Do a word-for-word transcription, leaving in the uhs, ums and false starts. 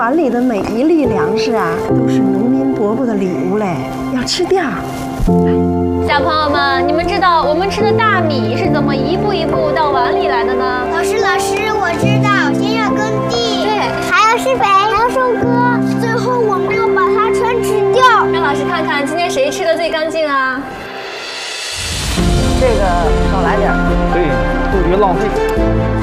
碗里的每一粒粮食啊，都是农民伯伯的礼物嘞，要吃掉。 小朋友们，你们知道我们吃的大米是怎么一步一步到碗里来的呢？ 老师，老师，我知道，先要耕地，对，还要施肥，还要收割，最后我们要把它全吃掉。 让老师看看今天谁吃的最干净啊？ 这个少来点儿。 对，杜绝浪费。